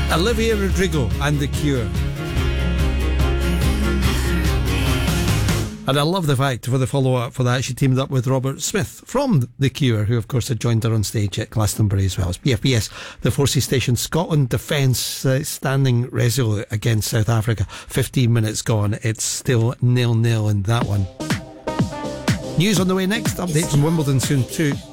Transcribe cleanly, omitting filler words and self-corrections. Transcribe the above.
Olivia Rodrigo and The Cure. And I love the fact, for the follow-up for that, she teamed up with Robert Smith from The Cure, who of course had joined her on stage at Glastonbury as well. It's BFBS, the Forces Station. Scotland defence standing resolute against South Africa. 15 minutes gone. It's still 0-0 in that one. News on the way next. Updates from Wimbledon soon too.